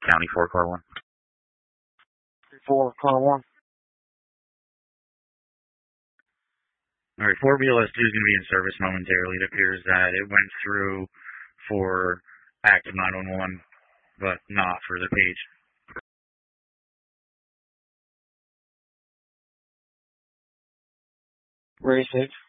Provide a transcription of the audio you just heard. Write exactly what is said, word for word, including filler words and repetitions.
County four, car one. four, car one. Alright, four B L S two is going to be in service momentarily. It appears that it went through for active nine one one, but not for the page. Race six.